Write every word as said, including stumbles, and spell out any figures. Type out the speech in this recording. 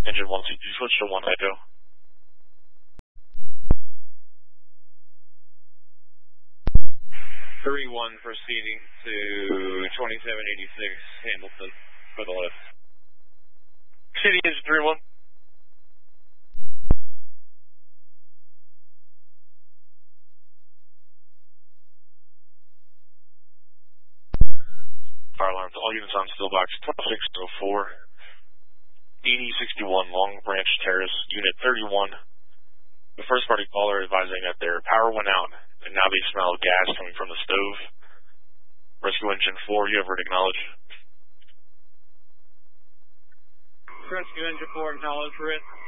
Engine one C two, switch to one Echo. three one proceeding to twenty-seven eighty-six Hamilton for the lift. City engine three one. Fire alarms, all units on Stillbox twenty-six oh four. eighty sixty-one Long Branch Terrace, Unit thirty-one. The first party caller advising that their power went out and now they smell gas coming from the stove. Rescue Engine four, you have heard acknowledge. Rescue Engine four, acknowledge risk.